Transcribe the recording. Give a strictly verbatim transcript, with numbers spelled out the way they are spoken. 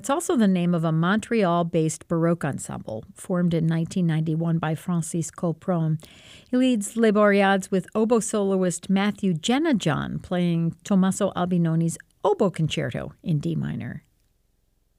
It's also the name of a Montreal-based Baroque ensemble formed in nineteen ninety-one by Francis Colpron. He leads Les Boreades with oboe soloist Matthew Jenajon playing Tommaso Albinoni's Oboe Concerto in D minor.